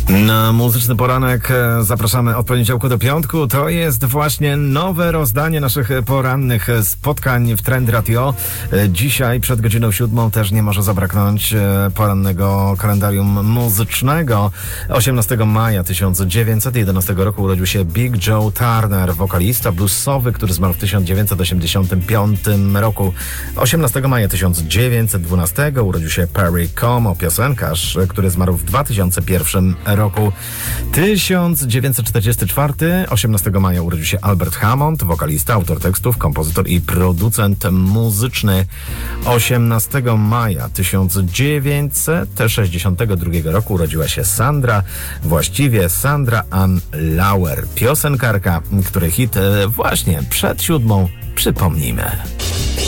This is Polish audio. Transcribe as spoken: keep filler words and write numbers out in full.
Na muzyczny poranek zapraszamy od poniedziałku do piątku. To jest właśnie nowe rozdanie naszych porannych spotkań w Trend Radio. Dzisiaj przed godziną siódmą też nie może zabraknąć porannego kalendarium muzycznego. osiemnastego maja tysiąc dziewięćset jedenastego roku urodził się Big Joe Turner, wokalista bluesowy, który zmarł w tysiąc dziewięćset osiemdziesiątym piątym roku. osiemnastego maja tysiąc dziewięćset dwunastego urodził się Perry Como, piosenkarz, który zmarł w dwa tysiące pierwszym roku. tysiąc dziewięćset czterdziesty czwarty, osiemnastego maja urodził się Albert Hammond, wokalista, autor tekstów, kompozytor i producent muzyczny. osiemnastego maja tysiąc dziewięćset sześćdziesiątego drugiego roku urodziła się Sandra, właściwie Sandra Ann Lauer, piosenkarka, której hit właśnie przed siódmą przypomnimy.